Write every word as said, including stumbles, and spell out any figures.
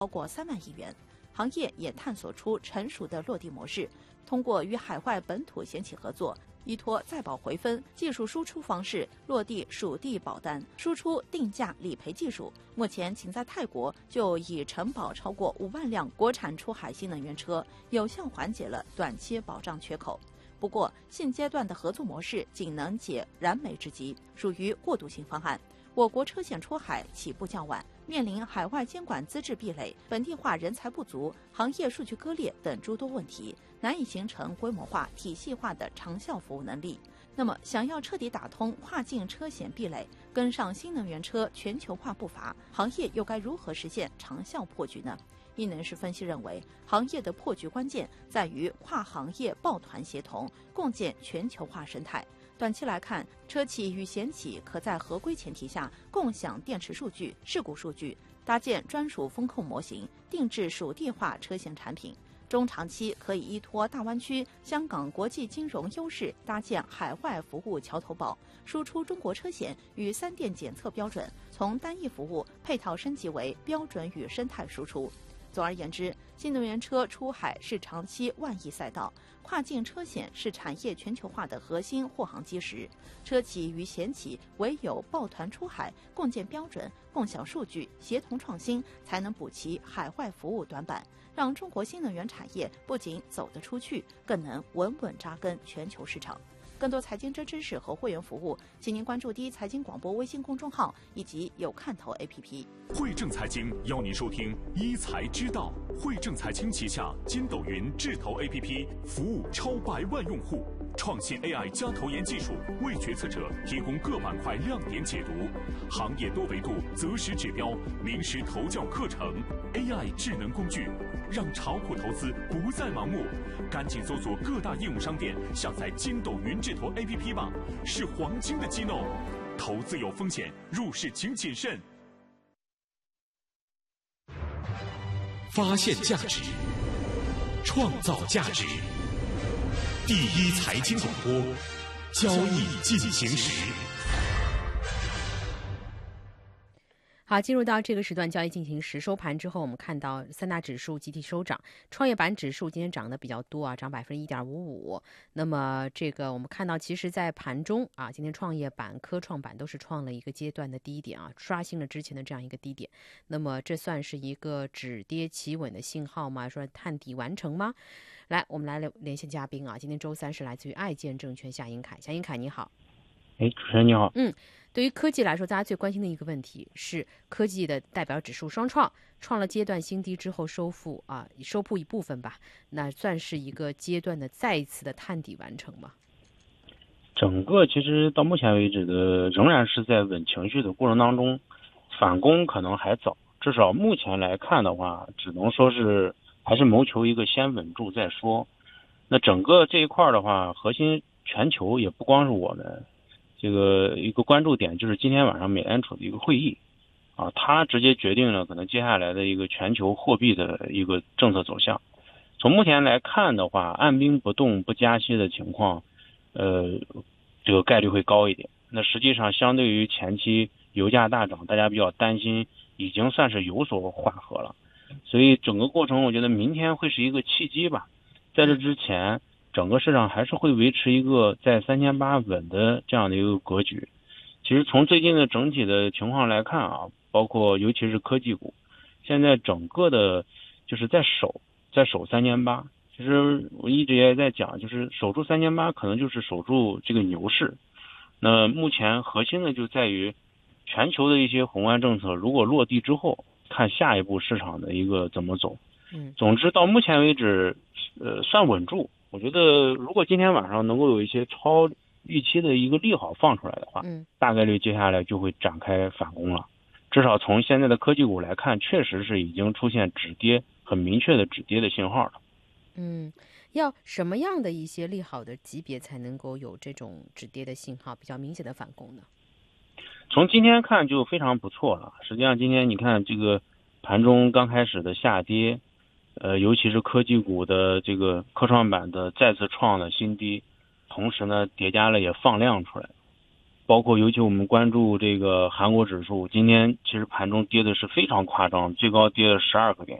超过三万亿元。行业也探索出成熟的落地模式，通过与海外本土险企合作，依托再保回分技术输出方式落地属地保单，输出定价理赔技术。目前仅在泰国就已承保超过五万辆国产出海新能源车，有效缓解了短期保障缺口。不过，现阶段的合作模式仅能解燃眉之急，属于过渡性方案。我国车险出海起步较晚，面临海外监管资质壁垒、本地化人才不足、行业数据割裂等诸多问题，难以形成规模化、体系化的长效服务能力。那么，想要彻底打通跨境车险壁垒，跟上新能源车全球化步伐，行业又该如何实现长效破局呢？一能是分析认为，行业的破局关键在于跨行业抱团协同，共建全球化生态。短期来看，车企与险企可在合规前提下共享电池数据、事故数据，搭建专属风控模型，定制属地化车险产品。中长期可以依托大湾区、香港国际金融优势，搭建海外服务桥头堡，输出中国车险与三电检测标准，从单一服务配套升级为标准与生态输出。总而言之，新能源车出海是长期万亿赛道，跨境车险是产业全球化的核心护航基石。车企与险企唯有抱团出海，共建标准、共享数据、协同创新，才能补齐海外服务短板，让中国新能源产业不仅走得出去，更能稳稳扎根全球市场。更多财经真知识和会员服务，请您关注第一财经广播微信公众号以及有看头 A P P。 汇正财经邀您收听一财知道。汇正财经旗下筋斗云智投 A P P 服务超百万用户，创新 A I 加投研技术为决策者提供各板块亮点解读，行业多维度择时指标、名师投教课程 ，A I 智能工具，让炒股投资不再盲目。赶紧搜索各大应用商店，下载筋斗云智投 A P P 吧，是黄金的机弄。投资有风险，入市请谨慎。 发现价值，创造价值。第一财经广播，交易进行时。 好，进入到这个时段交易进行时，收盘之后我们看到三大指数集体收涨，创业板指数今天涨得比较多啊，涨百分之一点五五。那么这个我们看到，其实在盘中啊，今天创业板、科创板都是创了一个阶段的低点啊，刷新了之前的这样一个低点。那么这算是一个止跌企稳的信号吗？说探底完成吗？来，我们来连线嘉宾啊，今天周三是来自于爱建证券夏英凯，夏英凯你好。 哎，主持人你好。 嗯。对于科技来说，大家最关心的一个问题是科技的代表指数双创创了阶段新低之后收复啊，收复一部分吧，那算是一个阶段的再一次的探底完成吗？ 整个其实到目前为止的仍然是在稳情绪的过程当中，反攻可能还早，至少目前来看的话，只能说是还是谋求一个先稳住再说。那整个这一块的话，核心全球也不光是我们。这个一个关注点就是今天晚上美联储的一个会议啊，它直接决定了可能接下来的一个全球货币的一个政策走向。从目前来看的话，按兵不动不加息的情况，呃，这个概率会高一点。那实际上相对于前期油价大涨，大家比较担心，已经算是有所缓和了。所以整个过程，我觉得明天会是一个契机吧。在这之前，整个市场还是会维持一个在三千八稳的这样的一个格局。其实从最近的整体的情况来看啊，包括尤其是科技股，现在整个的就是在守在守三千八。其实我一直也在讲，就是守住三千八可能就是守住这个牛市。那目前核心的就在于全球的一些宏观政策如果落地之后，看下一步市场的一个怎么走。 嗯， 总之到目前为止，呃，算稳住。我觉得如果今天晚上能够有一些超预期的一个利好放出来的话， 嗯， 大概率接下来就会展开反攻了。至少从现在的科技股来看，确实是已经出现止跌，很明确的止跌的信号了。 嗯，要什么样的一些利好的级别才能够有这种止跌的信号，比较明显的反攻呢？ 从今天看就非常不错了。实际上今天你看这个盘中刚开始的下跌，呃，尤其是科技股的这个科创板的再次创了新低，同时呢，叠加了也放量出来， 包括尤其我们关注这个韩国指数，今天其实盘中跌的是非常夸张，最高跌了十二个点。